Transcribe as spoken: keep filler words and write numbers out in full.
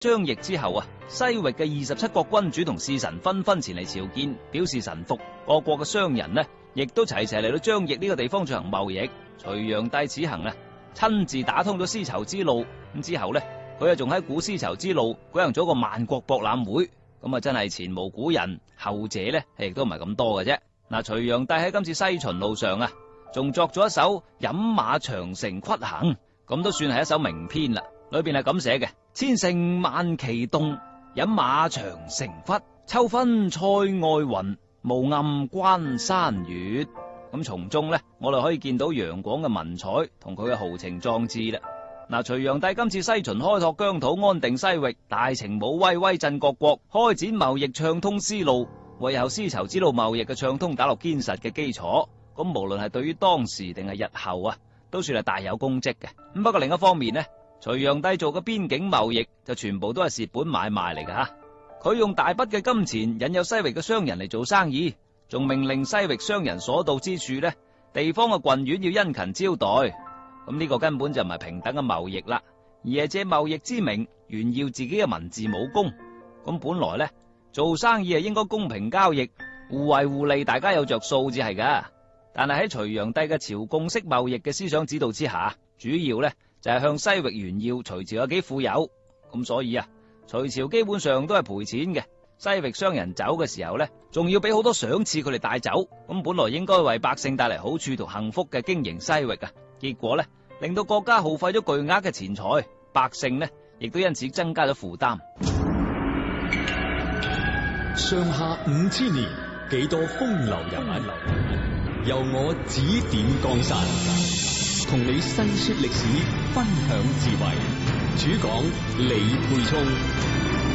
張翼之後啊，西域嘅二十七國君主同使臣紛紛前嚟朝見，表示臣服。各國嘅商人呢，亦都齊齊嚟到張翼呢個地方進行貿易。隋煬帝此行啊，親自打通咗絲綢之路。咁之後呢，佢啊仲喺古絲綢之路舉行咗個萬國博覽會。咁啊，真係前無古人，後者呢亦都唔係咁多嘅啫。嗱，隋煬帝喺今次西秦路上啊，仲作咗一首《飲馬長城刳行》，咁都算係一首名篇啦。裏邊係咁寫嘅：千乘萬騎動，飲馬長城刳。秋分塞外雲，暮暗關山月。咁從中呢，我哋可以見到楊廣嘅文采同佢嘅豪情壯志啦。嗱，隋煬帝今次西秦開拓疆土，安定西域，大程武威威震各國，開展貿易，暢通絲路，為後絲綢之路貿易嘅暢通打落堅實嘅基礎。咁無論係對於當時定係日後啊，都算係大有功績嘅。咁不過另一方面呢，隋煬帝做嘅邊境貿易就全部都係蝕本買賣嚟嘅吓。佢用大筆嘅金錢引誘西域嘅商人嚟做生意，仲命令西域商人所到之處呢，地方嘅郡縣要殷勤招待。咁呢個根本就唔係平等嘅貿易啦，而係借貿易之名炫耀自己嘅文治武功。咁本來呢，做生意係應該公平交易，互惠互利，大家有着數至係噶。但係喺隋煬帝嘅朝貢式貿易嘅思想指導之下，主要呢就係向西域炫耀隋朝有幾富有。咁所以啊，隋朝基本上都係賠錢嘅。西域商人走嘅時候呢，仲要俾好多賞賜佢哋帶走。咁本來應該為百姓帶嚟好處同幸福嘅經營西域啊，結果呢，令到國家耗費咗巨額嘅錢財，百姓呢亦都因此增加咗負擔。 上下五千年，幾多風流人物，由我指點江山，同你細說歷史，分享智慧。主講李沛聰。